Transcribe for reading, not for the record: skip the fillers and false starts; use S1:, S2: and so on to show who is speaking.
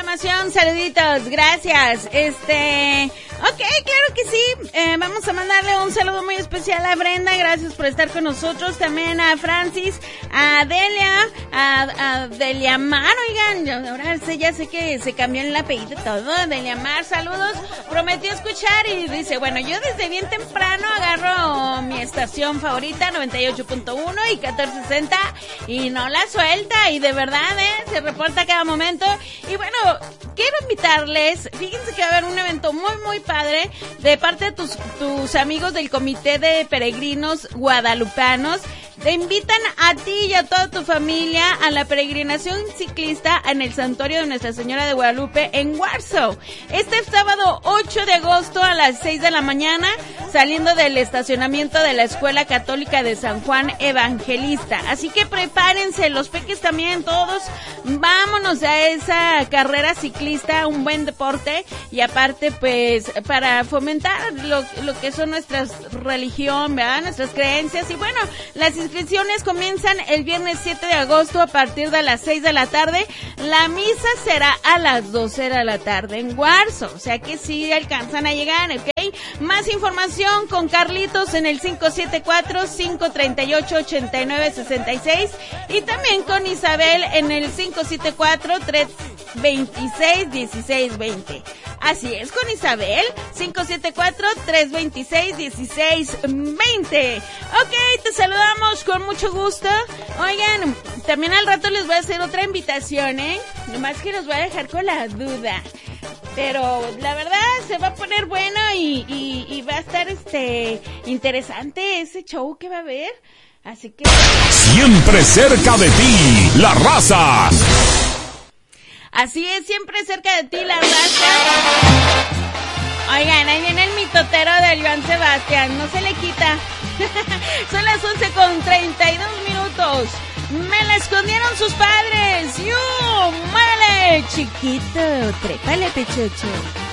S1: información, saluditos, gracias. Ok, claro que sí, vamos a mandarle un saludo muy especial a Brenda, gracias por estar con nosotros, también a Francis, a Delia, a Delia Mar, oigan, ahora ya sé que se cambió el apellido todo, Delia Mar, saludos, prometió escuchar y dice, bueno, yo desde bien temprano agarro mi estación favorita, 98.1 y 1460, y no la suelta, y de verdad, se reporta cada momento, y bueno, quiero invitarles, fíjense que va a haber un evento muy, muy padre, de parte de tus amigos del Comité de Peregrinos Guadalupanos. Te invitan a ti y a toda tu familia a la peregrinación ciclista en el Santuario de Nuestra Señora de Guadalupe en Warsaw. Este sábado 8 de agosto a las 6 de la mañana, saliendo del estacionamiento de la Escuela Católica de San Juan Evangelista. Así que prepárense, los peques también, todos, vámonos a esa carrera ciclista, un buen deporte, y aparte pues para fomentar lo que son nuestras religión, ¿verdad? Nuestras creencias, y bueno, las inscripciones comienzan el viernes 7 de agosto a partir de las 6 de la tarde. La misa será a las 12 de la tarde en Warsaw, o sea que sí alcanzan a llegar, ¿ok? Más información con Carlitos en el 574-538-8966 y también con Isabel en el 574-326-1620. Así es, con Isabel, 574-326-1620. Ok, te saludamos con mucho gusto. Oigan, también al rato les voy a hacer otra invitación, nomás que los voy a dejar con la duda. Pero la verdad se va a poner bueno y va a estar interesante ese show que va a haber. Así que...
S2: Siempre cerca de ti, La Raza.
S1: Así es, siempre cerca de ti, La Raza. Oigan, ahí viene el mitotero de Joan Sebastián, no se le quita. Son las 11:32. Me la escondieron sus padres. ¡Muévele, chiquito! Trépale, pechocho.